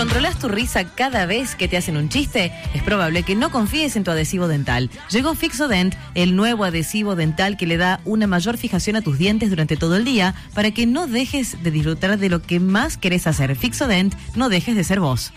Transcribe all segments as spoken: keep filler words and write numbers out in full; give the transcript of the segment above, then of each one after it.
¿Controlas tu risa cada vez que te hacen un chiste? Es probable que no confíes en tu adhesivo dental. Llegó Fixodent, el nuevo adhesivo dental que le da una mayor fijación a tus dientes durante todo el día para que no dejes de disfrutar de lo que más querés hacer. Fixodent, no dejes de ser vos.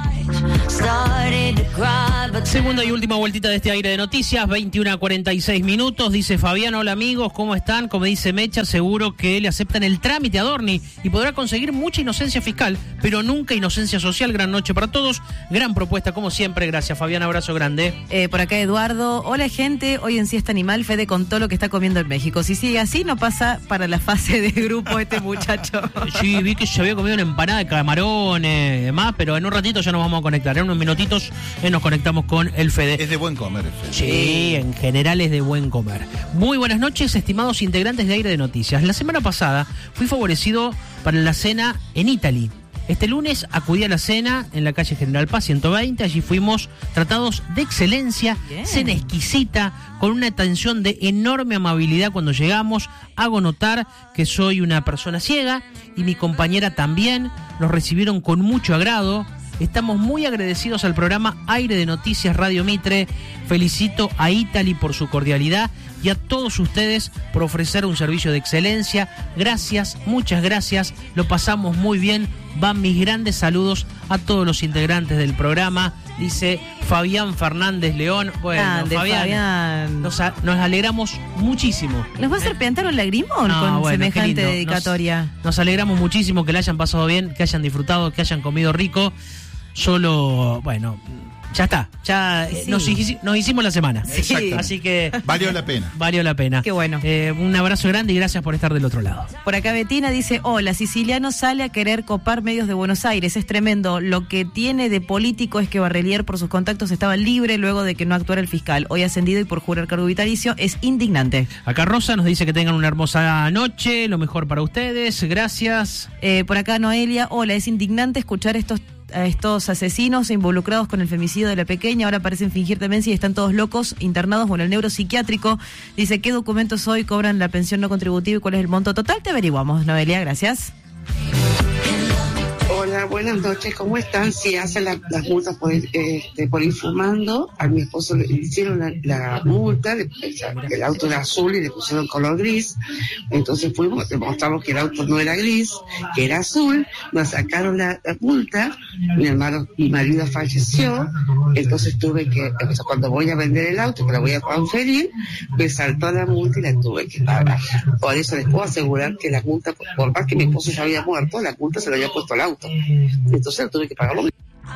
Segunda y última vueltita de este aire de noticias, veintiuna a cuarenta y seis minutos. Dice Fabián, hola amigos, ¿cómo están? Como dice Mecha, seguro que le aceptan el trámite a Dorni y podrá conseguir mucha inocencia fiscal, pero nunca inocencia social. Gran noche para todos, gran propuesta como siempre. Gracias Fabián, abrazo grande. Eh, por acá Eduardo, hola gente, hoy en Siesta Animal Fede contó lo que está comiendo en México. Si sigue así no pasa para la fase de grupo este muchacho. Sí, vi que se había comido una empanada de camarones y demás, pero en un ratito ya nos vamos a conectar. En unos minutitos eh, nos conectamos con el Fede. Es de buen comer el Fede. Sí, en general es de buen comer. Muy buenas noches, estimados integrantes de Aire de Noticias. La semana pasada fui favorecido para la cena en Italy. Este lunes acudí a la cena en la calle General Paz ciento veinte. Allí fuimos tratados de excelencia, Bien. Cena exquisita, con una atención de enorme amabilidad cuando llegamos. Hago notar que soy una persona ciega y mi compañera también. Nos recibieron con mucho agrado. Estamos muy agradecidos al programa Aire de Noticias Radio Mitre. Felicito a Italy por su cordialidad y a todos ustedes por ofrecer un servicio de excelencia. Gracias, muchas gracias. Lo pasamos muy bien. Van mis grandes saludos a todos los integrantes del programa. Dice Fabián Fernández León. Bueno, Grande, Fabián, Fabián. Nos, a, nos alegramos muchísimo. ¿Nos va a hacer piantar un lagrimón no, con bueno, semejante dedicatoria? Nos, nos alegramos muchísimo que la hayan pasado bien, que hayan disfrutado, que hayan comido rico. Solo, bueno, ya está, ya sí. nos, nos hicimos la semana. Sí. Así que valió la pena. Valió la pena. Qué bueno. Eh, un abrazo grande y gracias por estar del otro lado. Por acá Betina dice, hola, siciliano sale a querer copar medios de Buenos Aires, es tremendo. Lo que tiene de político es que Barrelier por sus contactos estaba libre luego de que no actuara el fiscal. Hoy ascendido y por jurar cargo vitalicio, es indignante. Acá Rosa nos dice que tengan una hermosa noche, lo mejor para ustedes, gracias. Eh, por acá Noelia, hola, es indignante escuchar estos a estos asesinos involucrados con el femicidio de la pequeña, ahora parecen fingir demencia y están todos locos, internados o en el neuropsiquiátrico. Dice, ¿qué documentos hoy cobran la pensión no contributiva y cuál es el monto total? Te averiguamos, Noelia, gracias. Hola, buenas noches, ¿cómo están? Si hacen la, las multas por, este, por ir fumando, a mi esposo le hicieron la, la multa, le, el auto era azul y le pusieron color gris, entonces fuimos, demostramos que el auto no era gris, que era azul, nos sacaron la, la multa, mi hermano, mi marido falleció, entonces tuve que, cuando voy a vender el auto, que lo voy a transferir, me saltó la multa y la tuve que pagar. Por eso les puedo asegurar que la multa, por más que mi esposo ya había muerto, la multa se lo había puesto al auto. Entonces tuve que pagarlo.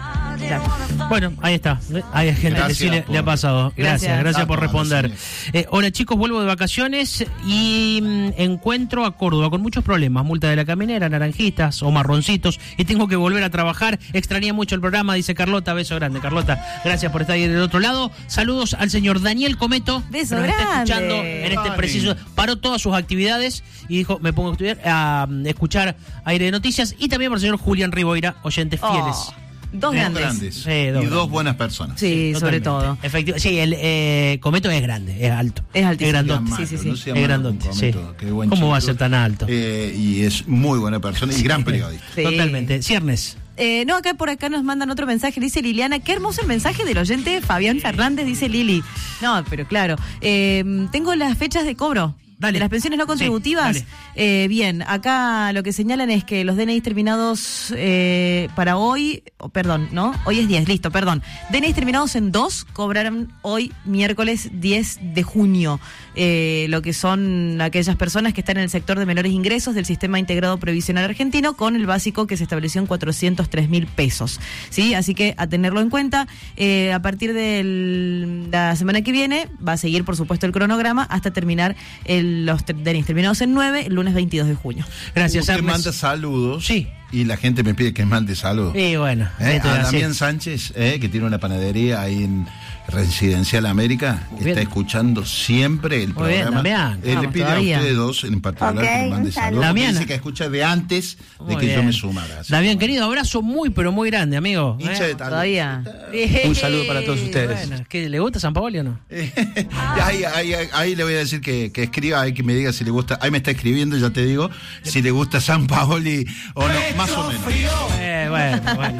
Bueno, ahí está. Hay gente que sí le, le ha pasado. Gracias, gracias, gracias por responder. Eh, hola chicos, vuelvo de vacaciones y mmm, encuentro a Córdoba con muchos problemas. Multa de la caminera, naranjitas o marroncitos y tengo que volver a trabajar. Extrañé mucho el programa, dice Carlota. Beso grande, Carlota. Gracias por estar ahí del otro lado. Saludos al señor Daniel Cometo. Beso que nos grande. está escuchando en este preciso. Paró todas sus actividades y dijo, me pongo a estudiar, a um, escuchar Aire de Noticias. Y también por el señor Julián Riboira, oyentes oh. fieles. Dos grandes. grandes. Sí, dos y grandes. dos buenas personas. Sí, sí sobre todo. Efectivamente. Sí, el eh, Cometo es grande, es alto. Es altísimo. Es grandote. Malo, sí, sí, sí. No sea es malo grandote, con sí. Cometo, qué buen ¿Cómo chico. va a ser tan alto? Eh, y es muy buena persona y gran periodista. Sí. Totalmente. Ciernes. Eh, no, acá por acá nos mandan otro mensaje, dice Liliana, qué hermoso el mensaje del oyente Fabián Fernández, dice Lili. No, pero claro, eh, tengo las fechas de cobro. Dale. De las pensiones no contributivas, Sí, eh, bien, acá lo que señalan es que los D N I terminados eh, para hoy, oh, perdón, ¿no? Hoy es diez, listo, perdón. D N I terminados en dos cobrarán hoy miércoles diez de junio, eh, lo que son aquellas personas que están en el sector de menores ingresos del Sistema Integrado Previsional Argentino con el básico que se estableció en cuatrocientos tres mil pesos, ¿sí? Así que a tenerlo en cuenta, eh, a partir de la semana que viene va a seguir, por supuesto, el cronograma hasta terminar el los D N I terminados en nueve, el lunes veintidós de junio. Gracias, Usted Ernest. manda saludos. Sí. Y la gente me pide que mande saludos. Y bueno. ¿Eh? esto A es así. Damián Sánchez, eh, que tiene una panadería ahí en Residencial América, Muy que bien. está escuchando siempre el Muy bien, programa. Damián. Eh, le Vamos pide todavía. a ustedes dos en particular Ok, que le mande un saludos. saludo. porque Damián. Dice que escucha de antes de Muy que bien. yo me sumara. Así Damián, que, querido, abrazo muy, pero muy grande, amigo. hincha ¿Eh? de tal. Todavía. Un saludo para todos ustedes. Bueno, ¿qué, ¿le gusta San Paoli o no? ahí, ahí, ahí, ahí le voy a decir que, que escriba, ahí que me diga si le gusta. Ahí me está escribiendo, ya te digo, si le gusta San Paoli o no, más o menos. Eh, bueno, bueno.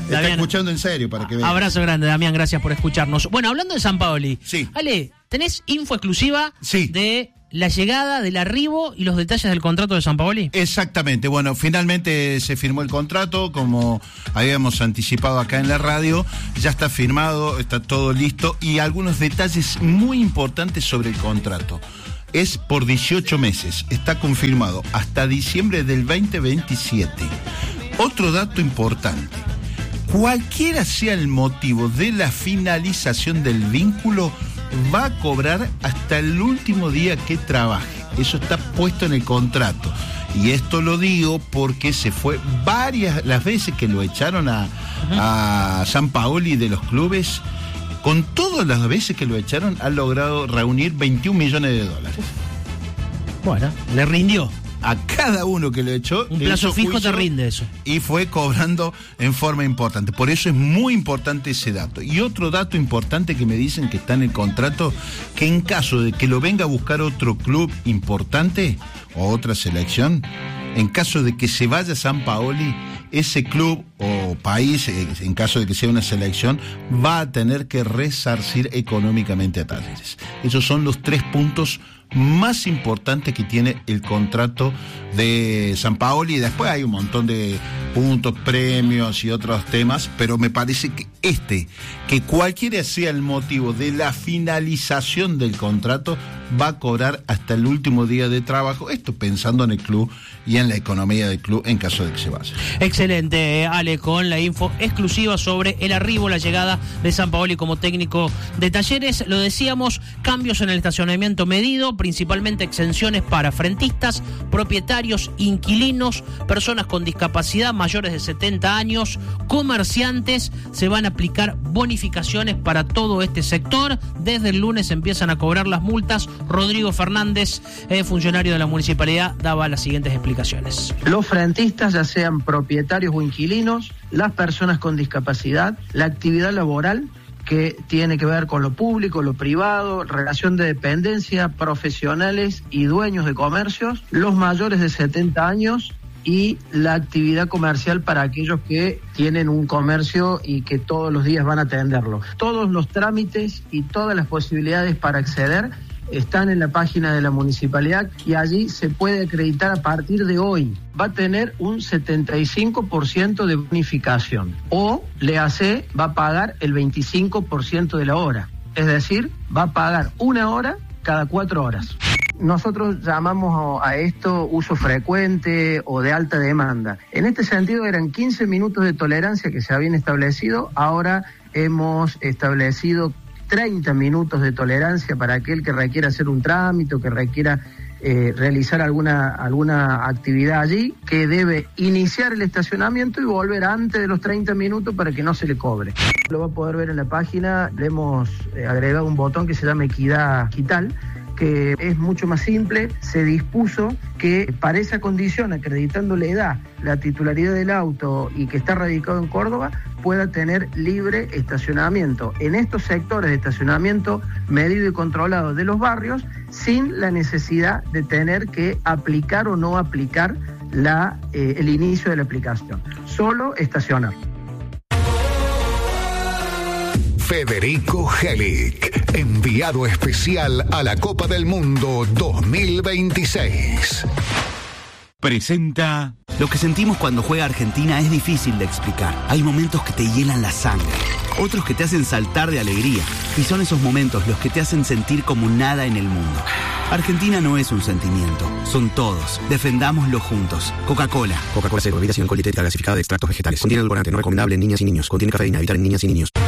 está Damián, escuchando en serio para que vean. Abrazo grande, Damián, gracias por escucharnos. Bueno, hablando de Sampaoli, sí. Ale, ¿tenés info exclusiva sí. de la llegada, del arribo y los detalles del contrato de Sampaoli? Exactamente, bueno, finalmente se firmó el contrato, como habíamos anticipado acá en la radio, ya está firmado, está todo listo, y algunos detalles muy importantes sobre el contrato. Es por dieciocho meses, está confirmado hasta diciembre del veinte veintisiete. Otro dato importante, cualquiera sea el motivo de la finalización del vínculo, va a cobrar hasta el último día que trabaje. Eso está puesto en el contrato. Y esto lo digo porque se fue varias las veces que lo echaron a, uh-huh. a Sampaoli de los clubes. Con todas las veces que lo echaron, ha logrado reunir veintiún millones de dólares. Bueno, le rindió. A cada uno que lo echó, un plazo fijo te rinde eso. Y fue cobrando en forma importante. Por eso es muy importante ese dato. Y otro dato importante que me dicen que está en el contrato, que en caso de que lo venga a buscar otro club importante o otra selección, en caso de que se vaya Sampaoli, ese club o país, en caso de que sea una selección, va a tener que resarcir económicamente a Talleres. Esos son los tres puntos más importante que tiene el contrato de Sampaoli. Y después hay un montón de puntos, premios y otros temas, pero me parece que este, que cualquiera sea el motivo de la finalización del contrato, va a cobrar hasta el último día de trabajo, esto pensando en el club y en la economía del club en caso de que se vaya. Excelente, Ale, con la info exclusiva sobre el arribo, la llegada de Sampaoli como técnico de Talleres. Lo decíamos, cambios en el estacionamiento medido, principalmente exenciones para frentistas, propietarios, inquilinos, personas con discapacidad mayores de setenta años, comerciantes. Se van a aplicar bonificaciones para todo este sector. Desde el lunes empiezan a cobrar las multas. Rodrigo Fernández, eh, funcionario de la municipalidad, daba las siguientes explicaciones. Los frentistas, ya sean propietarios o inquilinos, las personas con discapacidad, la actividad laboral que tiene que ver con lo público, lo privado, relación de dependencia, profesionales y dueños de comercios, los mayores de setenta años y la actividad comercial para aquellos que tienen un comercio y que todos los días van a atenderlo. Todos los trámites y todas las posibilidades para acceder están en la página de la municipalidad y allí se puede acreditar a partir de hoy. Va a tener un setenta y cinco por ciento de bonificación o le hace, va a pagar el veinticinco por ciento de la hora. Es decir, va a pagar una hora cada cuatro horas. Nosotros llamamos a esto uso frecuente o de alta demanda. En este sentido eran quince minutos de tolerancia que se habían establecido, ahora hemos establecido treinta minutos de tolerancia para aquel que requiera hacer un trámite o que requiera eh, realizar alguna, alguna actividad allí, que debe iniciar el estacionamiento y volver antes de los treinta minutos para que no se le cobre. Lo va a poder ver en la página, le hemos eh, agregado un botón que se llama Equidad Digital, que es mucho más simple. Se dispuso que para esa condición, acreditando la edad, la titularidad del auto y que está radicado en Córdoba, pueda tener libre estacionamiento en estos sectores de estacionamiento medido y controlado de los barrios, sin la necesidad de tener que aplicar o no aplicar la, eh, el inicio de la aplicación. Solo estacionar. Federico Helic, enviado especial a la Copa del Mundo dos mil veintiséis. Presenta... Lo que sentimos cuando juega Argentina es difícil de explicar. Hay momentos que te hielan la sangre, otros que te hacen saltar de alegría. Y son esos momentos los que te hacen sentir como nada en el mundo. Argentina no es un sentimiento, son todos. Defendámoslo juntos. Coca-Cola. Coca-Cola Cero, bebida sin alcohol dietética gasificada de extractos vegetales. Contiene edulcorante, no recomendable en niñas y niños. Contiene cafeína, evitar en niñas y niños.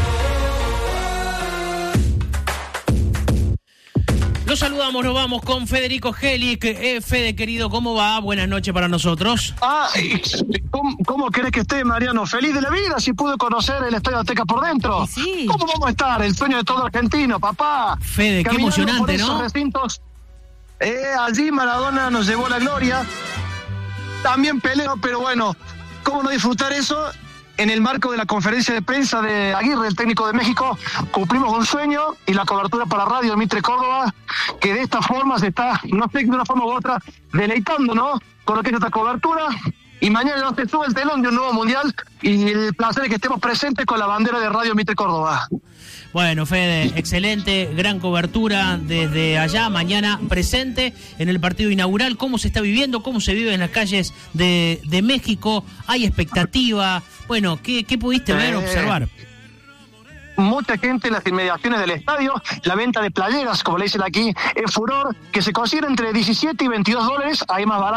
Los saludamos, nos vamos con Federico Helic. Eh, Fede, querido, ¿cómo va? Buenas noches para nosotros. Ah, ¿cómo, cómo querés que esté, Mariano? Feliz de la vida si pude conocer el Estadio Azteca por dentro. Sí. ¿Cómo vamos a estar? El sueño de todo argentino, papá. Fede, qué emocionante, ¿no? Recintos. Eh, allí Maradona nos llevó la gloria. También peleo, pero bueno, ¿cómo no disfrutar eso? En el marco de la conferencia de prensa de Aguirre, el técnico de México, cumplimos un sueño y la cobertura para radio de Mitre Córdoba, que de esta forma se está, no sé, de una forma u otra, deleitando, ¿no? Con lo que es esta cobertura. y mañana no se sube el telón de un nuevo mundial y el placer es que estemos presentes con la bandera de Radio Mitre Córdoba. Bueno, Fede, excelente, gran cobertura desde allá, mañana presente en el partido inaugural. ¿Cómo se está viviendo? ¿Cómo se vive en las calles de, de México? ¿Hay expectativa? Bueno, ¿qué, qué pudiste ver, eh, observar? Mucha gente en las inmediaciones del estadio, la venta de playeras, como le dicen aquí, es furor, que se consigue entre diecisiete y veintidós dólares, hay más barato.